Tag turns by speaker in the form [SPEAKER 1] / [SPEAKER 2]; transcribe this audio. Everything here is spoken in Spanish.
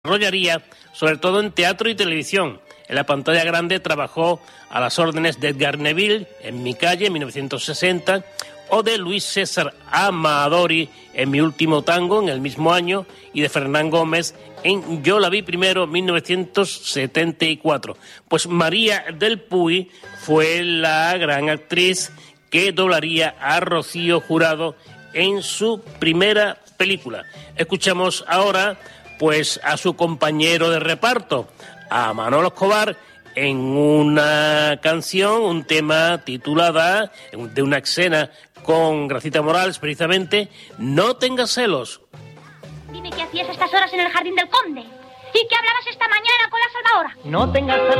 [SPEAKER 1] desarrollaría sobre todo en teatro y televisión. En la pantalla grande trabajó a las órdenes de Edgar Neville en Mi calle en 1960 o de Luis César Amadori en Mi último tango en el mismo año y de Fernán Gómez en Yo la vi primero 1974. Pues María del Puy fue la gran actriz que doblaría a Rocío Jurado en su primera película. Escuchamos ahora pues a su compañero de reparto, a Manolo Escobar, en una canción, un tema titulada, de una escena con Gracita Morales, precisamente, No tengas celos.
[SPEAKER 2] Dime qué hacías a estas horas en el jardín del conde. ¿Y qué hablabas esta mañana con la salvadora?
[SPEAKER 3] No tengas celos.